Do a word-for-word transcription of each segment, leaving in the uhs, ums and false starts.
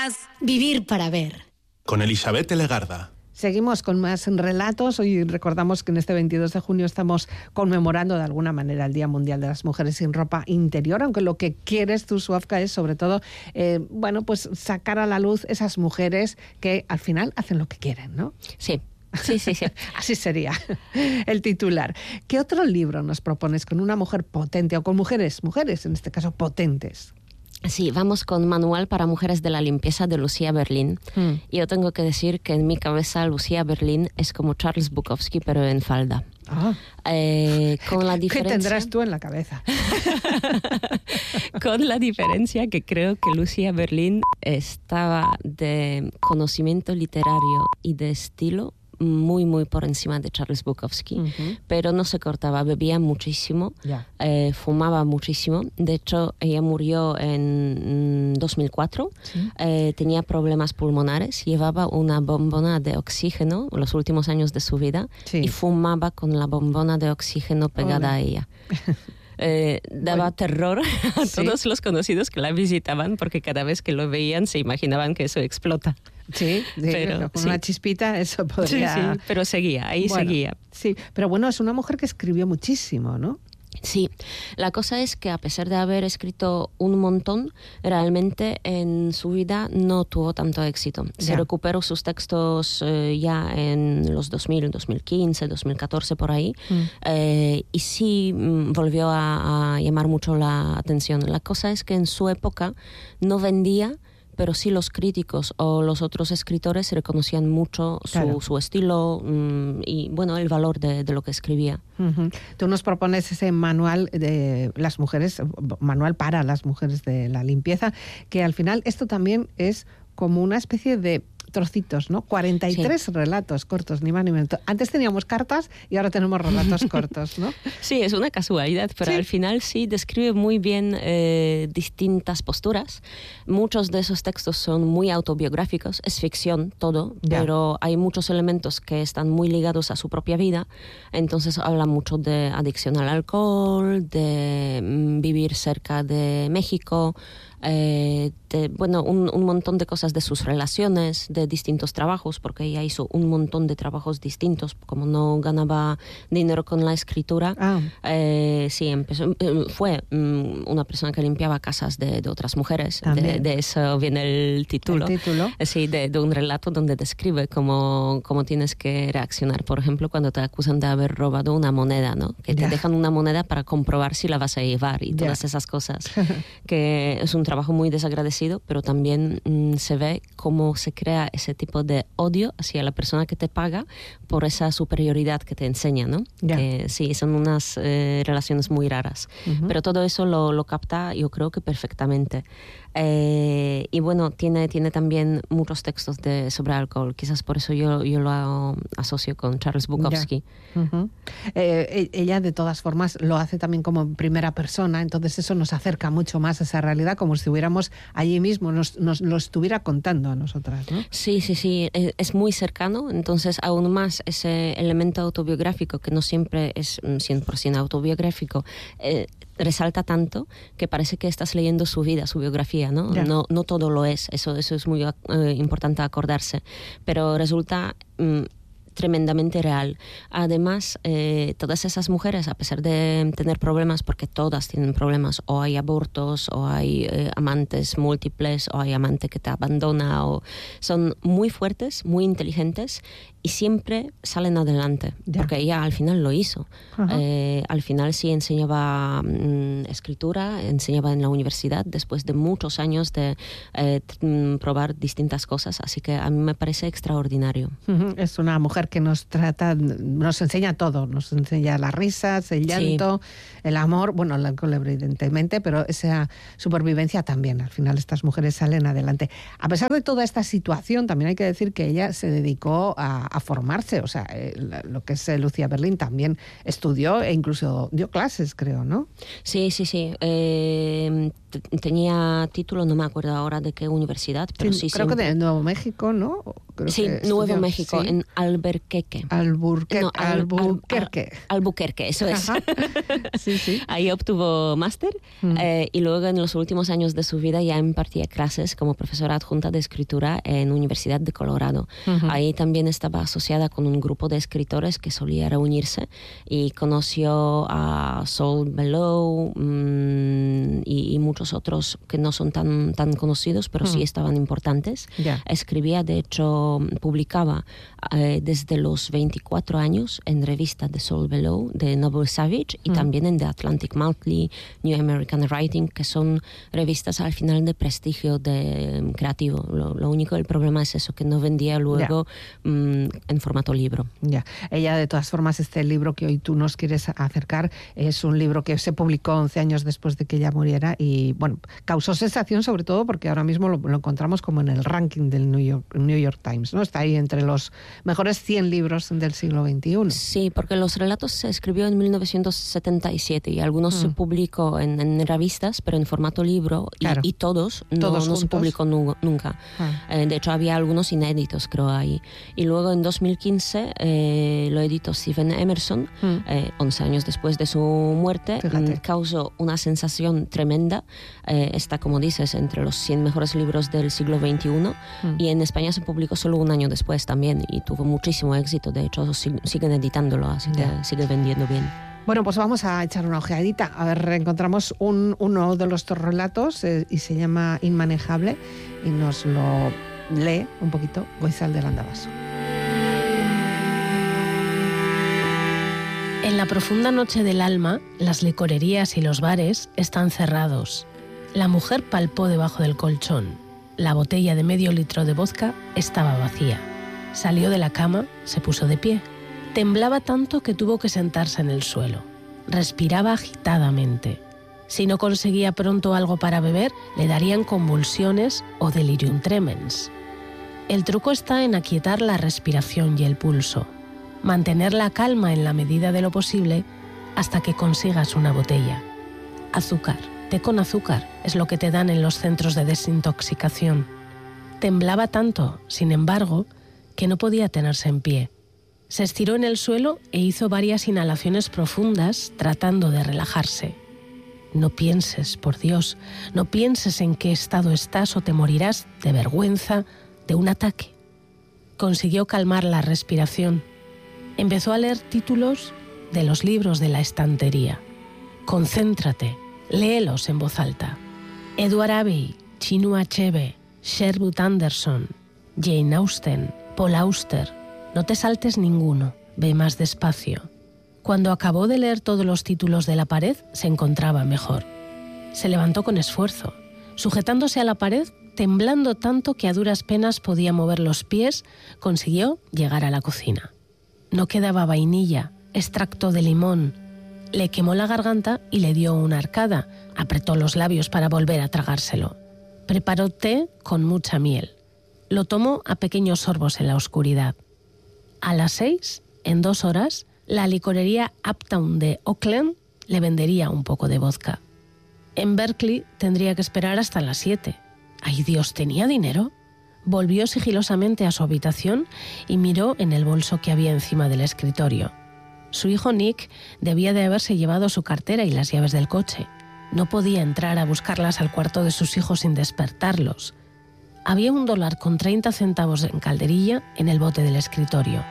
más. Vivir para ver. Con Elisabet Legarda. Seguimos con más relatos. Hoy recordamos que en este veintidós de junio estamos conmemorando de alguna manera el Día Mundial de las Mujeres sin Ropa Interior, aunque lo que quieres tú, Suafka, es sobre todo, eh, bueno, pues sacar a la luz esas mujeres que al final hacen lo que quieren, ¿no? Sí. Sí, sí, sí. Así sería el titular. ¿Qué otro libro nos propones con una mujer potente o con mujeres, mujeres en este caso potentes? Sí, vamos con Manual para Mujeres de la Limpieza de Lucía Berlín. Mm. Yo tengo que decir que en mi cabeza Lucía Berlín es como Charles Bukowski, pero en falda. Ah. Eh, con la diferencia... ¿Qué tendrás tú en la cabeza? Con la diferencia que creo que Lucía Berlín estaba de conocimiento literario y de estilo muy, muy por encima de Charles Bukowski, uh-huh. pero no se cortaba, bebía muchísimo, yeah. eh, fumaba muchísimo. De hecho, ella murió en dos mil cuatro, ¿sí? eh, tenía problemas pulmonares, llevaba una bombona de oxígeno en los últimos años de su vida, sí. y fumaba con la bombona de oxígeno pegada Ole. a ella. Eh, daba bueno, terror a ¿sí? todos los conocidos que la visitaban, porque cada vez que lo veían se imaginaban que eso explota. Sí, sí, pero con sí. una chispita eso podría... Sí, sí, pero seguía, ahí bueno, seguía. Sí, pero bueno, es una mujer que escribió muchísimo, ¿no? Sí, la cosa es que a pesar de haber escrito un montón, realmente en su vida no tuvo tanto éxito. Se ya. recuperó sus textos eh, ya en los dos mil, dos mil quince, dos mil catorce, por ahí, mm. eh, y sí mm, volvió a, a llamar mucho la atención. La cosa es que en su época no vendía, pero sí los críticos o los otros escritores reconocían mucho su, claro. su estilo mmm, y, bueno, el valor de, de lo que escribía. Uh-huh. Tú nos propones ese manual de las mujeres, manual para las mujeres de la limpieza, que al final esto también es como una especie de trocitos, ¿no? cuarenta y tres sí. relatos cortos, ni más ni menos. Antes teníamos cartas y ahora tenemos relatos cortos, ¿no? Sí, es una casualidad, pero sí. al final sí describe muy bien eh, distintas posturas. Muchos de esos textos son muy autobiográficos, es ficción todo, ya. pero hay muchos elementos que están muy ligados a su propia vida. Entonces habla mucho de adicción al alcohol, de mm, vivir cerca de México, Eh, de, bueno, un, un montón de cosas de sus relaciones, de distintos trabajos, porque ella hizo un montón de trabajos distintos, como no ganaba dinero con la escritura. Ah. Eh, sí, empezó, fue um, una persona que limpiaba casas de, de otras mujeres. De, de eso viene el título. ¿El título? Sí, de, de un relato donde describe cómo, cómo tienes que reaccionar, por ejemplo, cuando te acusan de haber robado una moneda, ¿no? Que te ya. dejan una moneda para comprobar si la vas a llevar y todas ya. esas cosas. Que es un trabajo muy desagradecido, pero también mmm, se ve cómo se crea ese tipo de odio hacia la persona que te paga por esa superioridad que te enseña, ¿no? Yeah. Que sí, son unas eh, relaciones muy raras. Uh-huh. Pero todo eso lo, lo capta, yo creo que perfectamente. Eh, y bueno, tiene, tiene también muchos textos de, sobre alcohol. Quizás por eso yo, yo lo asocio con Charles Bukowski. Yeah. Uh-huh. Eh, ella, de todas formas, lo hace también como en primera persona, entonces eso nos acerca mucho más a esa realidad, como si estuviéramos allí mismo, nos, nos lo estuviera contando a nosotras, ¿no? Sí, sí, sí, es, es muy cercano, entonces aún más ese elemento autobiográfico, que no siempre es cien por ciento autobiográfico, eh, resalta tanto que parece que estás leyendo su vida, su biografía, ¿no? No, no todo lo es, eso, eso es muy eh, importante acordarse, pero resulta mm, tremendamente real. Además, eh, todas esas mujeres, a pesar de tener problemas, porque todas tienen problemas, o hay abortos, o hay eh, amantes múltiples, o hay amante que te abandona, o son muy fuertes, muy inteligentes, y siempre salen adelante, ya. porque ella al final lo hizo. Eh, al final sí enseñaba mmm, escritura, enseñaba en la universidad, después de muchos años de eh, t- probar distintas cosas, así que a mí me parece extraordinario. Uh-huh. Es una mujer que nos trata, nos enseña todo, nos enseña las risas, el llanto, sí. el amor, bueno, el alcohol evidentemente, pero esa supervivencia también. Al final estas mujeres salen adelante. A pesar de toda esta situación, también hay que decir que ella se dedicó a a formarse, o sea, eh, lo que es eh, Lucía Berlín también estudió e incluso dio clases, creo, ¿no? Sí, sí, sí. Eh, tenía título, no me acuerdo ahora de qué universidad, pero sí, sí creo siempre... que de Nuevo México, ¿no? Creo sí, que Nuevo estudió, México, sí. en Albuquerque. Alburquerque. No, al, Albuquerque. Al, Albuquerque, eso es. sí, sí. Ahí obtuvo máster mm. eh, y luego en los últimos años de su vida ya impartía clases como profesora adjunta de escritura en Universidad de Colorado. Uh-huh. Ahí también estaba asociada con un grupo de escritores que solía reunirse y conoció a Saul Bellow mmm, y, y muchos otros que no son tan, tan conocidos, pero uh-huh. sí estaban importantes. Yeah. Escribía, de hecho, publicaba eh, desde los veinticuatro años en revistas de Saul Bellow, de Noble Savage y uh-huh. también en The Atlantic Monthly, New American Writing, que son revistas al final de prestigio de, um, creativo. Lo, lo único, el problema es eso, que no vendía luego yeah. um, en formato libro. Ya, yeah. Ella, de todas formas, este libro que hoy tú nos quieres acercar es un libro que se publicó once años después de que ella muriera y, bueno, causó sensación sobre todo porque ahora mismo lo, lo encontramos como en el ranking del New York, New York Times, ¿no? Está ahí entre los mejores cien libros del siglo veintiuno. Sí, porque los relatos se escribió en mil novecientos setenta y siete y algunos mm. se publicó en, en revistas, pero en formato libro y, claro. y todos, ¿Todos no, no se publicó nu- nunca. Ah. Eh, de hecho, había algunos inéditos, creo, ahí. Y luego en dos mil quince eh, lo editó Stephen Emerson, mm. eh, once años después de su muerte. Fíjate. Causó una sensación tremenda. Eh, está, como dices, entre los cien mejores libros del siglo veintiuno mm. y en España se publicó solo un año después también y tuvo muchísimo éxito. De hecho, sig- siguen editándolo, así yeah. que sigue vendiendo bien. Bueno, pues vamos a echar una ojeadita. A ver, encontramos un, uno de los relatos eh, y se llama Inmanejable y nos lo lee un poquito Goizal de Landavaso. En la profunda noche del alma, las licorerías y los bares están cerrados. La mujer palpó debajo del colchón. La botella de medio litro de vodka estaba vacía. Salió de la cama, se puso de pie. Temblaba tanto que tuvo que sentarse en el suelo. Respiraba agitadamente. Si no conseguía pronto algo para beber, le darían convulsiones o delirium tremens. El truco está en aquietar la respiración y el pulso. Mantener la calma en la medida de lo posible hasta que consigas una botella. Azúcar, té con azúcar, es lo que te dan en los centros de desintoxicación. Temblaba tanto, sin embargo, que no podía tenerse en pie. Se estiró en el suelo e hizo varias inhalaciones profundas tratando de relajarse. No pienses, por Dios, no pienses en qué estado estás o te morirás de vergüenza de un ataque. Consiguió calmar la respiración. Empezó a leer títulos de los libros de la estantería. Concéntrate, léelos en voz alta. Edward Abbey, Chinua Achebe, Sherwood Anderson, Jane Austen, Paul Auster. No te saltes ninguno, ve más despacio. Cuando acabó de leer todos los títulos de la pared, se encontraba mejor. Se levantó con esfuerzo, sujetándose a la pared, temblando tanto que a duras penas podía mover los pies, consiguió llegar a la cocina. No quedaba vainilla, extracto de limón. Le quemó la garganta y le dio una arcada. Apretó los labios para volver a tragárselo. Preparó té con mucha miel. Lo tomó a pequeños sorbos en la oscuridad. A las seis, en dos horas, la licorería Uptown de Oakland le vendería un poco de vodka. En Berkeley tendría que esperar hasta las siete. ¡Ay, Dios! ¿Tenía dinero? Volvió sigilosamente a su habitación y miró en el bolso que había encima del escritorio. Su hijo Nick debía de haberse llevado su cartera y las llaves del coche. No podía entrar a buscarlas al cuarto de sus hijos sin despertarlos. Había un dólar con treinta centavos en calderilla en el bote del escritorio.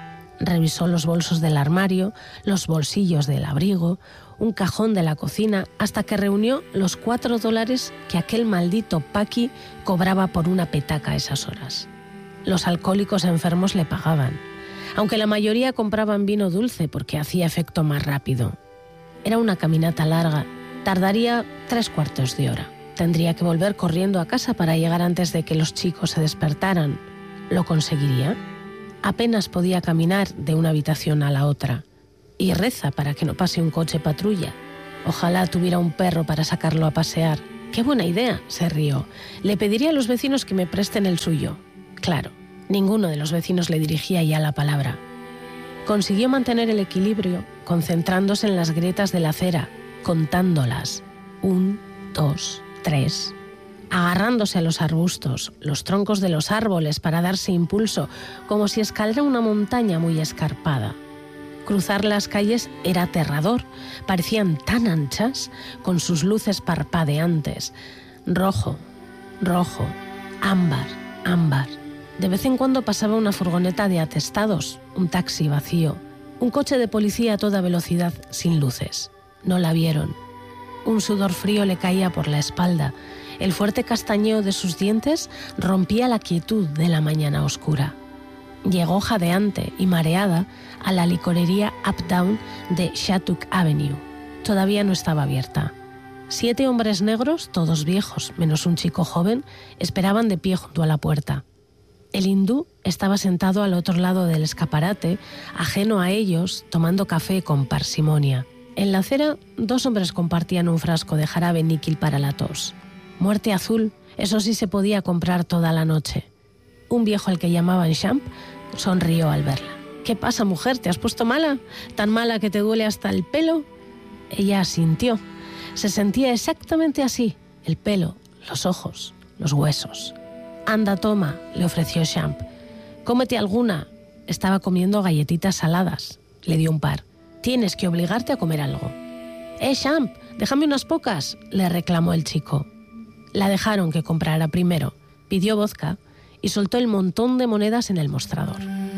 Revisó los bolsos del armario, los bolsillos del abrigo, un cajón de la cocina, hasta que reunió los cuatro dólares que aquel maldito Paqui cobraba por una petaca a esas horas. Los alcohólicos enfermos le pagaban, aunque la mayoría compraban vino dulce porque hacía efecto más rápido. Era una caminata larga, tardaría tres cuartos de hora. Tendría que volver corriendo a casa para llegar antes de que los chicos se despertaran. ¿Lo conseguiría? Apenas podía caminar de una habitación a la otra. Y reza para que no pase un coche patrulla. Ojalá tuviera un perro para sacarlo a pasear. ¡Qué buena idea!, se rió. Le pediría a los vecinos que me presten el suyo. Claro, ninguno de los vecinos le dirigía ya la palabra. Consiguió mantener el equilibrio, concentrándose en las grietas de la acera, contándolas. Un, dos, tres. Agarrándose a los arbustos, los troncos de los árboles para darse impulso, como si escalara una montaña muy escarpada. Cruzar las calles era aterrador, parecían tan anchas, con sus luces parpadeantes. Rojo, rojo, ámbar, ámbar. De vez en cuando pasaba una furgoneta de atestados, un taxi vacío, un coche de policía a toda velocidad sin luces. No la vieron. Un sudor frío le caía por la espalda. El fuerte castañeo de sus dientes rompía la quietud de la mañana oscura. Llegó jadeante y mareada a la licorería Uptown de Shattuck Avenue. Todavía no estaba abierta. Siete hombres negros, todos viejos, menos un chico joven, esperaban de pie junto a la puerta. El hindú estaba sentado al otro lado del escaparate, ajeno a ellos, tomando café con parsimonia. En la acera, dos hombres compartían un frasco de jarabe níquil para la tos. Muerte azul, eso sí se podía comprar toda la noche. Un viejo al que llamaban Champ sonrió al verla. «¿Qué pasa, mujer? ¿Te has puesto mala? ¿Tan mala que te duele hasta el pelo?» Ella asintió. Se sentía exactamente así. El pelo, los ojos, los huesos. «Anda, toma», le ofreció Champ. «Cómete alguna». Estaba comiendo galletitas saladas. Le dio un par. «Tienes que obligarte a comer algo». «Eh, Champ, déjame unas pocas», le reclamó el chico. La dejaron que comprara primero. Pidió vodka y soltó el montón de monedas en el mostrador.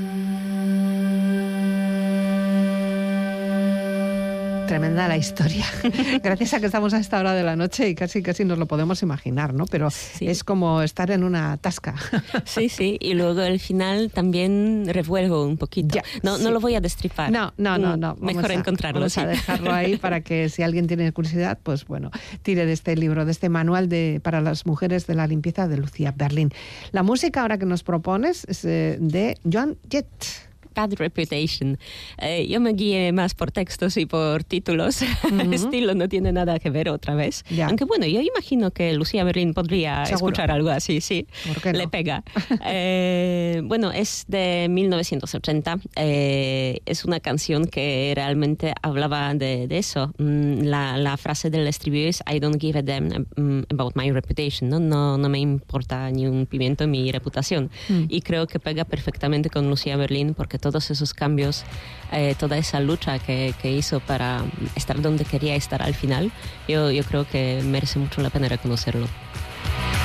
Tremenda la historia. Gracias a que estamos a esta hora de la noche y casi casi nos lo podemos imaginar, ¿no? Pero sí, es como estar en una tasca. Sí, sí. Y luego al final también revuelvo un poquito. Ya, no, sí. no lo voy a destripar. No, no, no, no. Mejor a, encontrarlo. Vamos sí. a dejarlo ahí para que si alguien tiene curiosidad, pues bueno, tire de este libro, de este manual de para las mujeres de la limpieza de Lucia Berlin. La música ahora que nos propones es eh, de Joan Jett. Bad Reputation. Eh, yo me guié más por textos y por títulos. Uh-huh. El estilo no tiene nada que ver otra vez. Ya. Aunque bueno, yo imagino que Lucia Berlin podría ¿Seguro? escuchar algo así, sí. ¿Por qué no? Le pega. eh, bueno, es de mil novecientos ochenta. Eh, es una canción que realmente hablaba de, de eso. La, la frase del estribillo es I don't give a damn about my reputation. No, no, no me importa ni un pimiento mi reputación. Mm. Y creo que pega perfectamente con Lucia Berlin porque todos esos cambios, eh, toda esa lucha que, que hizo para estar donde quería estar al final, yo, yo creo que merece mucho la pena reconocerlo.